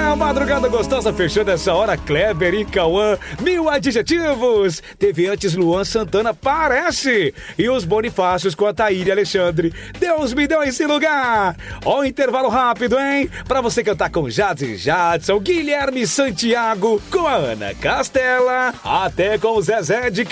Madrugada gostosa fechando essa hora, Kleber e Cauã, 1000 adjetivos. Teve antes Luan Santana, parece. E os Bonifácios com a Thaíra Alexandre, Deus me deu esse lugar. Ó, intervalo rápido, hein? Pra você cantar com Jade Jadson, Guilherme Santiago, com a Ana Castela, até com o Zezé de